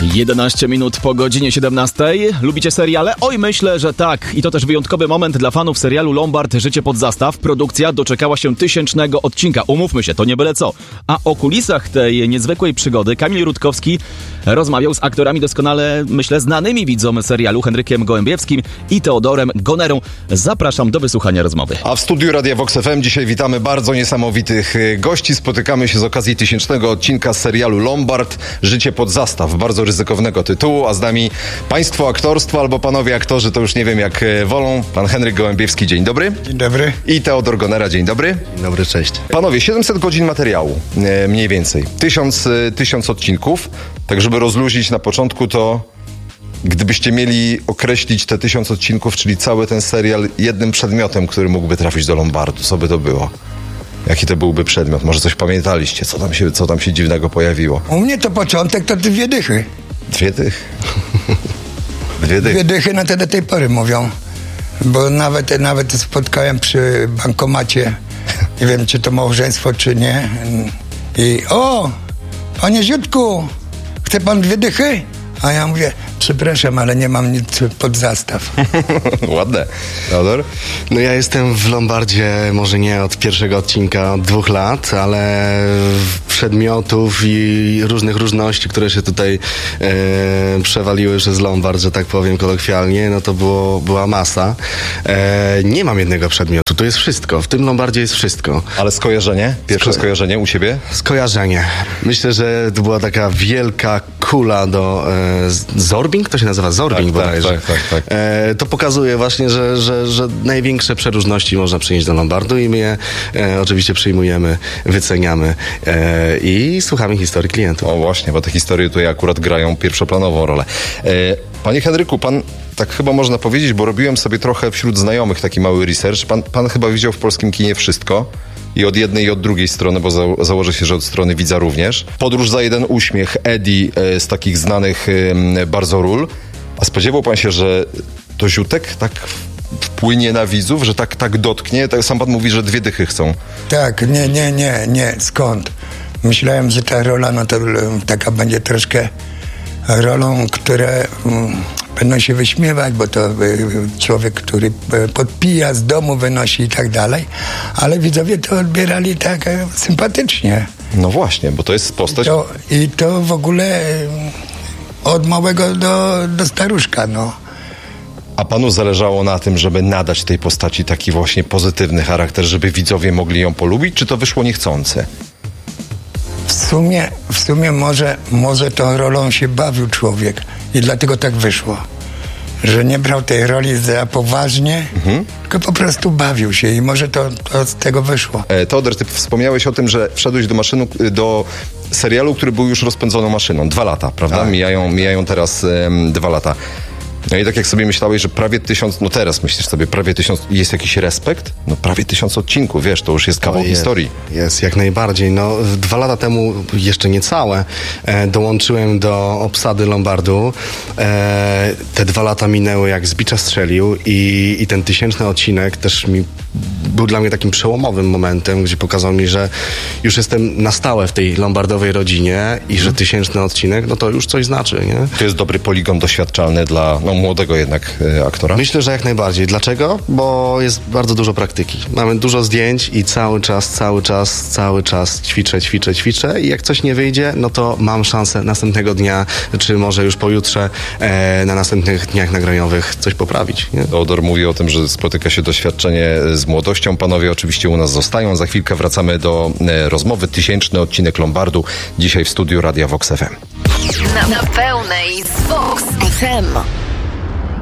11 minut po godzinie 17. Lubicie seriale? Oj, myślę, że tak. I to też wyjątkowy moment dla fanów serialu Lombard Życie pod zastaw. Produkcja doczekała się 1000 odcinka. Umówmy się, to nie byle co. A o kulisach tej niezwykłej przygody Kamil Rutkowski rozmawiał z aktorami doskonale, myślę, znanymi widzom serialu Henrykiem Gołębiewskim i Teodorem Gonerą. Zapraszam do wysłuchania rozmowy. A w studiu Radia Vox FM dzisiaj witamy bardzo niesamowitych gości. Spotykamy się z okazji 1000 odcinka z serialu Lombard Życie pod zastaw. Bardzo ryzykownego tytułu, a z nami państwo aktorstwo albo panowie aktorzy, to już nie wiem jak wolą. Pan Henryk Gołębiewski, dzień dobry. Dzień dobry. I Teodor Gonera, dzień dobry. Dzień dobry, cześć. Panowie, 700 godzin materiału, mniej więcej. 1000 odcinków. Tak, żeby rozluźnić na początku, to gdybyście mieli określić te 1000 odcinków, czyli cały ten serial jednym przedmiotem, który mógłby trafić do Lombardu, co by to było? Jaki to byłby przedmiot? Może coś pamiętaliście? Co tam się dziwnego pojawiło? U mnie to początek to 2 dychy. 2 dychy? 2 dychy. 2 dychy na to do tej pory mówią. Bo nawet spotkałem przy bankomacie, nie wiem czy to małżeństwo czy nie. I panie Ziutku, chce pan 2 dychy? A ja mówię, przepraszam, ale nie mam nic pod zastaw. Ładne. Teodor? No ja jestem w Lombardzie może nie od pierwszego odcinka, od 2 lat, ale przedmiotów i różnych różności, które się tutaj przewaliły przez Lombard, że tak powiem kolokwialnie, no to była masa. Nie mam jednego przedmiotu, to jest wszystko. W tym Lombardzie jest wszystko. Ale skojarzenie? Pierwsze skojarzenie u ciebie? Skojarzenie. Myślę, że to była taka wielka kula do Zorbing? To się nazywa Zorbing bodajże. Tak. To pokazuje właśnie, że największe przeróżności można przynieść do Lombardu i my je oczywiście przyjmujemy, wyceniamy i słuchamy historii klientów. O właśnie, bo te historie tutaj akurat grają pierwszoplanową rolę. Panie Henryku, pan tak chyba można powiedzieć, bo robiłem sobie trochę wśród znajomych taki mały research. Pan chyba widział w polskim kinie wszystko. I od jednej i od drugiej strony, bo założę się, że od strony widza również. Podróż za jeden uśmiech, Eddie z takich znanych bardzo ról. A spodziewał pan się, że to Ziutek tak wpłynie na widzów, że tak dotknie? Tak sam pan mówi, że 2 dychy chcą. Tak, nie, skąd? Myślałem, że ta rola, no to taka będzie troszkę rolą, które będą się wyśmiewać, bo to człowiek, który podpija, z domu wynosi i tak dalej, ale widzowie to odbierali tak sympatycznie. No właśnie, bo to jest postać... I to w ogóle od małego do staruszka, no. A panu zależało na tym, żeby nadać tej postaci taki właśnie pozytywny charakter, żeby widzowie mogli ją polubić, czy to wyszło niechcący? W sumie może tą rolą się bawił człowiek i dlatego tak wyszło, że nie brał tej roli za poważnie, tylko po prostu bawił się i może to z tego wyszło. Teodor, ty wspomniałeś o tym, że wszedłeś do serialu, który był już rozpędzoną maszyną. 2 lata, prawda? Tak. Mijają teraz 2 lata. No i tak jak sobie myślałeś, że prawie 1000, no teraz myślisz sobie, prawie 1000, jest jakiś respekt? No prawie 1000 odcinków, wiesz, to już jest kawał historii. Jest, jak najbardziej. No 2 lata temu, jeszcze niecałe, dołączyłem do obsady Lombardu. Te 2 lata minęły jak z bicza strzelił i ten 1000 odcinek też był dla mnie takim przełomowym momentem, gdzie pokazał mi, że już jestem na stałe w tej lombardowej rodzinie i że 1000 odcinek, no to już coś znaczy, nie? To jest dobry poligon doświadczalny dla młodego jednak aktora? Myślę, że jak najbardziej. Dlaczego? Bo jest bardzo dużo praktyki. Mamy dużo zdjęć i cały czas ćwiczę i jak coś nie wyjdzie, no to mam szansę następnego dnia, czy może już pojutrze na następnych dniach nagraniowych coś poprawić. Nie? Teodor mówi o tym, że spotyka się doświadczenie z młodością. Panowie oczywiście u nas zostają. Za chwilkę wracamy do rozmowy. 1000 odcinek Lombardu. Dzisiaj w studiu Radia Vox FM. Na pełnej z Vox FM.